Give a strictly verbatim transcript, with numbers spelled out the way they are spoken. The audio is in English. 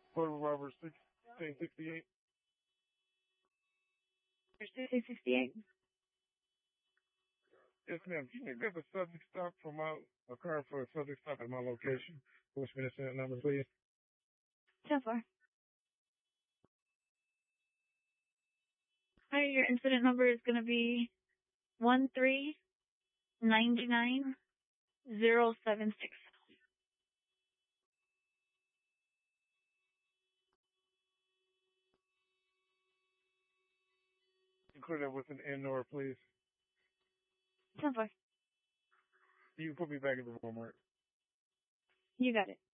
Portable Robert sixteen sixty-eight. sixteen sixty-eight. Yes, ma'am. Can you get the subject stop for my a car for a subject stop at my location? Which me to number, please? ten four. Hi, your incident number is going to be one three nine nine zero seven six. Include that with an N or please. ten four. You can put me back in the Walmart. You got it.